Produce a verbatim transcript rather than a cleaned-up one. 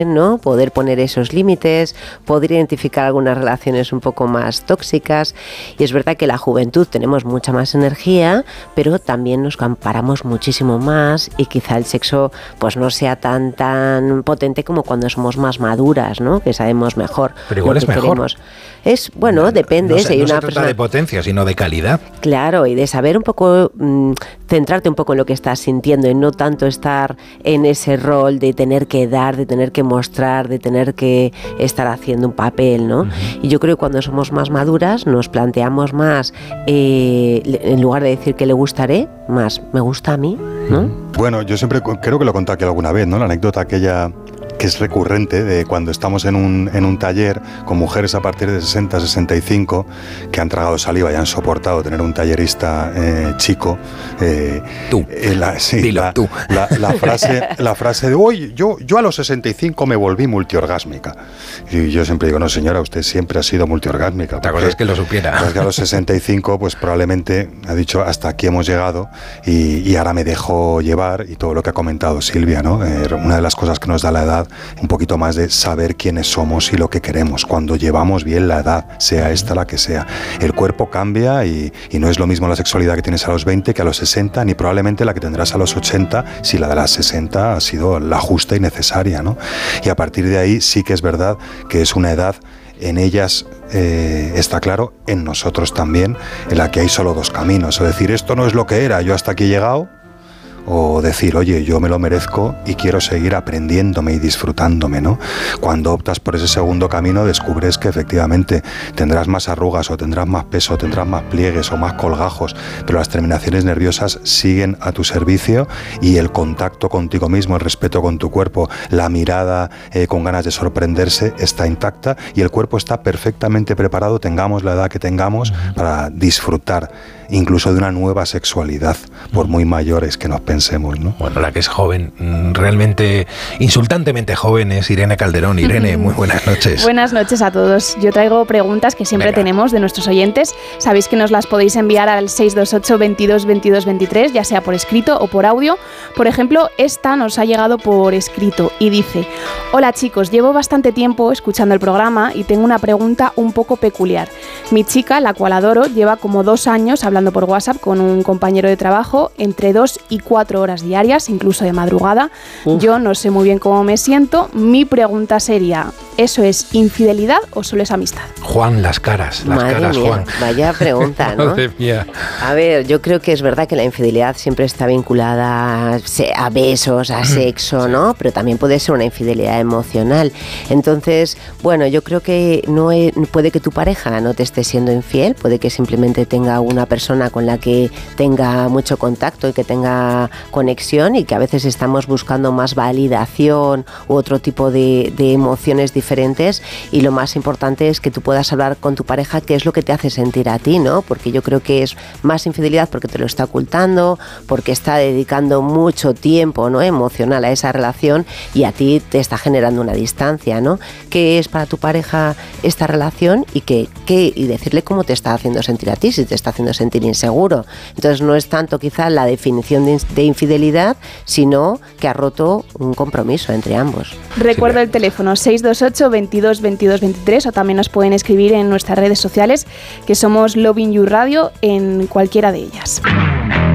¿no? Poder poner esos límites, poder identificar algunas relaciones un poco más tóxicas. Y es verdad que la juventud tenemos mucha más energía, pero también nos comparamos muchísimo más y quizá el sexo pues no sea tan tan potente como cuando somos más maduras, ¿no? Que sabemos mejor. Pero igual es mejor. Queremos. Es, bueno, no, depende. No, se, si hay no una se trata persona... de potencia, sino de calidad. Claro, y de saber un poco, mmm, centrarte un poco en lo que estás sintiendo y no tanto estar en ese rol de tener que dar, de tener que mostrar, de tener que estar haciendo un papel, ¿no? Uh-huh. Y yo creo que cuando somos más maduras nos planteamos más, eh, en lugar de decir que le gustaré, más me gusta a mí, ¿no? Bueno, yo siempre creo que lo conté aquí alguna vez, ¿no? La anécdota aquella que es recurrente de cuando estamos en un, en un taller con mujeres a partir de sesenta, sesenta y cinco que han tragado saliva y han soportado tener un tallerista eh, chico. Eh, tú, eh, la, sí, dilo la, tú. La, la, frase, la frase de, oye, yo, yo a los sesenta y cinco me volví multiorgásmica. Y yo siempre digo, no señora, usted siempre ha sido multiorgásmica. ¿Te acuerdas que lo supiera? Porque a los sesenta y cinco pues probablemente ha dicho, hasta aquí hemos llegado y, y ahora me dejo llevar, y todo lo que ha comentado Silvia, ¿no? Eh, una de las cosas que nos da la edad, un poquito más de saber quiénes somos y lo que queremos, cuando llevamos bien la edad, sea esta la que sea. El cuerpo cambia y, y no es lo mismo la sexualidad que tienes a los veinte que a los sesenta, ni probablemente la que tendrás a los ochenta, si la de las sesenta ha sido la justa y necesaria, ¿no? Y a partir de ahí sí que es verdad que es una edad, en ellas eh, está claro, en nosotros también, en la que hay solo dos caminos, es decir, esto no es lo que era, yo hasta aquí he llegado, o decir, oye, yo me lo merezco y quiero seguir aprendiéndome y disfrutándome, ¿no? Cuando optas por ese segundo camino, descubres que efectivamente tendrás más arrugas o tendrás más peso, tendrás más pliegues o más colgajos, pero las terminaciones nerviosas siguen a tu servicio y el contacto contigo mismo, el respeto con tu cuerpo, la mirada eh, con ganas de sorprenderse está intacta y el cuerpo está perfectamente preparado, tengamos la edad que tengamos, para disfrutar incluso de una nueva sexualidad, por muy mayores que nos pensemos, ¿no? Bueno, la que es joven, realmente, insultantemente joven, es Irene Calderón. Irene, muy buenas noches. Buenas noches a todos. Yo traigo preguntas que siempre Venga. tenemos de nuestros oyentes. Sabéis que nos las podéis enviar al seis dos ocho, veintidós, veintidós, veintitrés, ya sea por escrito o por audio. Por ejemplo, esta nos ha llegado por escrito y dice: hola chicos, llevo bastante tiempo escuchando el programa y tengo una pregunta un poco peculiar. Mi chica, la cual adoro, lleva como dos años hablando por WhatsApp con un compañero de trabajo entre dos y cuatro horas diarias, incluso de madrugada. Uf. Yo no sé muy bien cómo me siento. Mi pregunta sería, ¿eso es infidelidad o solo es amistad? Juan, las caras, las Madre caras, mía, Juan. Vaya pregunta, ¿no? Madre mía. A ver, yo creo que es verdad que la infidelidad siempre está vinculada a besos, a sexo, ¿no? Pero también puede ser una infidelidad emocional. Entonces, bueno, yo creo que no es, puede que tu pareja no te esté siendo infiel, puede que simplemente tenga una persona con la que tenga mucho contacto y que tenga conexión, y que a veces estamos buscando más validación u otro tipo de, de emociones diferentes, y lo más importante es que tú puedas hablar con tu pareja qué es lo que te hace sentir a ti, ¿no? Porque yo creo que es más infidelidad porque te lo está ocultando, porque está dedicando mucho tiempo, ¿no?, emocional a esa relación, y a ti te está generando una distancia, ¿no? ¿Qué es para tu pareja esta relación? Y, que, que, y decirle cómo te está haciendo sentir a ti, si te está haciendo sentir inseguro. Entonces no es tanto quizá la definición de, de infidelidad, sino que ha roto un compromiso entre ambos. Recuerdo el teléfono seis dos ocho, veintidós, veintidós, veintitrés, o también nos pueden escribir en nuestras redes sociales, que somos Loving You Radio, en cualquiera de ellas.